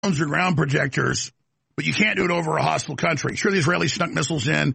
drones or ground projectors, but you can't do it over a hostile country. Sure, the Israelis snuck missiles in,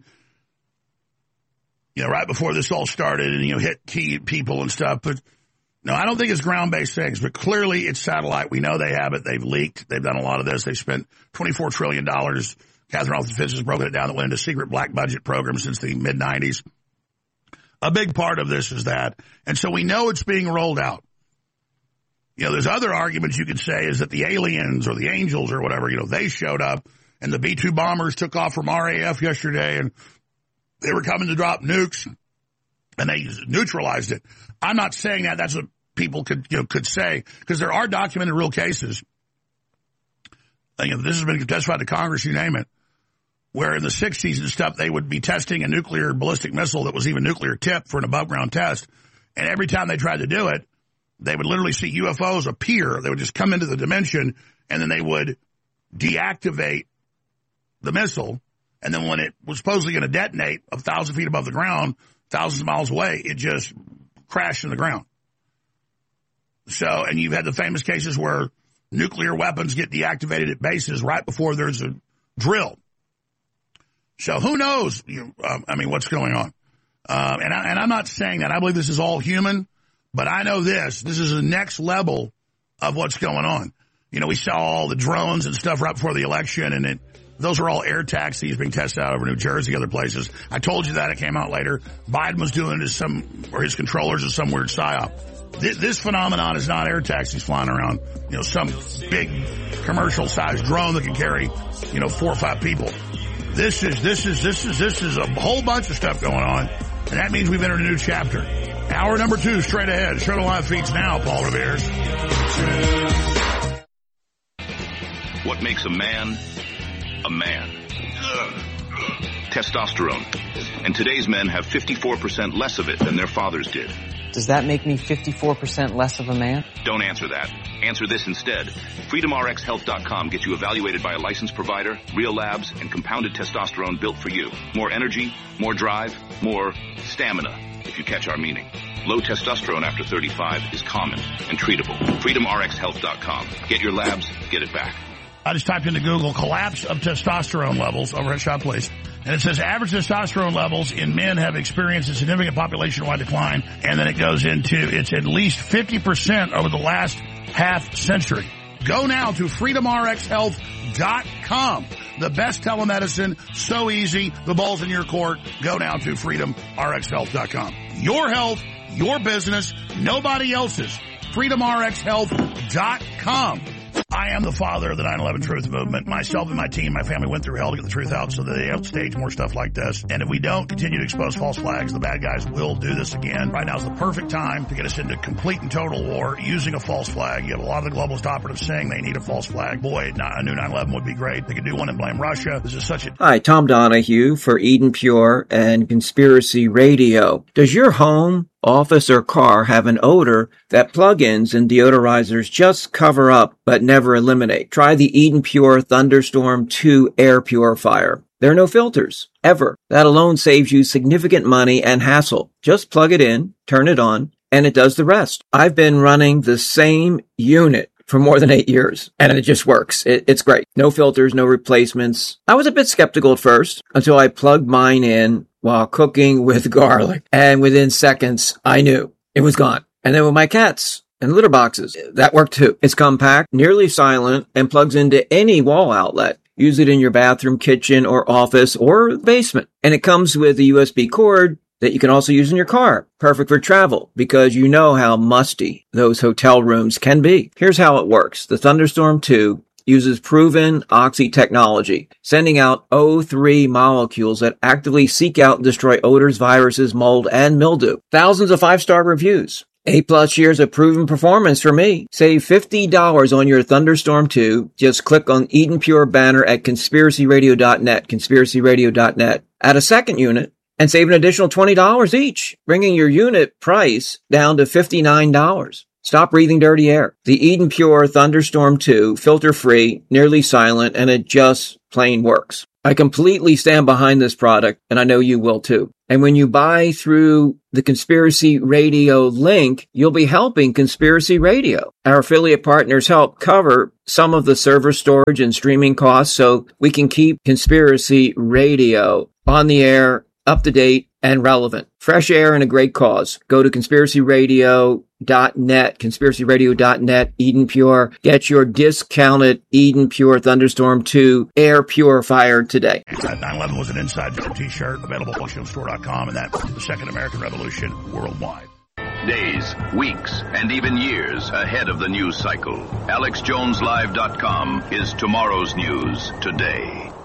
right before this all started and, hit key people and stuff. But no, I don't think it's ground-based things, but clearly it's satellite. We know they have it. They've leaked. They've done a lot of this. They've spent $24 trillion. Catherine Fitz has broken it down that went into secret black budget programs since the mid-'90s. A big part of this is that. And so we know it's being rolled out. There's other arguments you could say is that the aliens or the angels or whatever, they showed up and the B-2 bombers took off from RAF yesterday and they were coming to drop nukes and they neutralized it. I'm not saying that. That's what people could say because there are documented real cases. This has been testified to Congress, you name it, where in the 60s and stuff, they would be testing a nuclear ballistic missile that was even nuclear tipped for an above-ground test. And every time they tried to do it, they would literally see UFOs appear. They would just come into the dimension, and then they would deactivate the missile. And then when it was supposedly going to detonate 1,000 feet above the ground, thousands of miles away, it just crashed in the ground. So, and you've had the famous cases where nuclear weapons get deactivated at bases right before there's a drill. So who knows, what's going on. And I'm not saying that. I believe this is all human, but I know this is the next level of what's going on. We saw all the drones and stuff right before the election, and those are all air taxis being tested out over New Jersey, other places. I told you that. It came out later. Biden was doing it or his controllers is some weird psyop. This phenomenon is not air taxis flying around, some big commercial-sized drone that can carry, 4 or 5 people. This is a whole bunch of stuff going on, and that means we've entered a new chapter. Hour number 2, straight ahead. Show the live feeds now, Paul Revere. What makes a man a man? Testosterone. And today's men have 54% less of it than their fathers did. Does that make me 54% less of a man? Don't answer that. Answer this instead. FreedomRxHealth.com gets you evaluated by a licensed provider, real labs, and compounded testosterone built for you. More energy, more drive, more stamina, if you catch our meaning. Low testosterone after 35 is common and treatable. FreedomRxHealth.com. Get your labs, get it back. I just typed into Google collapse of testosterone levels over at Shop Place. And it says average testosterone levels in men have experienced a significant population-wide decline. And then it goes into it's at least 50% over the last half century. Go now to freedomrxhealth.com. The best telemedicine, so easy, the ball's in your court. Go now to freedomrxhealth.com. Your health, your business, nobody else's. freedomrxhealth.com. I am the father of the 9/11 Truth Movement. Myself and my team, my family went through hell to get the truth out so that they don't stage more stuff like this. And if we don't continue to expose false flags, the bad guys will do this again. Right now is the perfect time to get us into complete and total war using a false flag. You have a lot of the globalist operatives saying they need a false flag. Boy, a new 9/11 would be great. They could do one and blame Russia. This is such a... Hi, Tom Donahue for Eden Pure and Conspiracy Radio. Does your home, office, or car have an odor that plug-ins and deodorizers just cover up but never eliminate? Try the Eden Pure Thunderstorm 2 air purifier. There are no filters, ever. That alone saves you significant money and hassle. Just plug it in, turn it on, and it does the rest. I've been running the same unit for more than 8 years, and it just works. It's great. No filters, no replacements. I was a bit skeptical at first until I plugged mine in while cooking with garlic, and within seconds, I knew it was gone. And then with my cats and litter boxes, that worked too. It's compact, nearly silent, and plugs into any wall outlet. Use it in your bathroom, kitchen, or office, or basement. And it comes with a USB cord that you can also use in your car. Perfect for travel, because you know how musty those hotel rooms can be. Here's how it works. The Thunderstorm 2 uses proven oxy technology, sending out O3 molecules that actively seek out and destroy odors, viruses, mold, and mildew. Thousands of 5-star reviews. 8+ years of proven performance for me. Save $50 on your Thunderstorm 2. Just click on Eden Pure banner at conspiracyradio.net, conspiracyradio.net. Add a second unit and save an additional $20 each, bringing your unit price down to $59. Stop breathing dirty air. The Eden Pure Thunderstorm 2, filter-free, nearly silent, and it just plain works. I completely stand behind this product, and I know you will too. And when you buy through the Conspiracy Radio link, you'll be helping Conspiracy Radio. Our affiliate partners help cover some of the server storage and streaming costs so we can keep Conspiracy Radio on the air, up to date, and relevant. Fresh air and a great cause. Go to conspiracyradio.net, conspiracyradio.net, Eden Pure. Get your discounted Eden Pure Thunderstorm 2 air purifier today. 9/11 was an inside t-shirt available at WashingtonStore.com, and that's the Second American Revolution worldwide. Days, weeks, and even years ahead of the news cycle. AlexJonesLive.com is tomorrow's news today.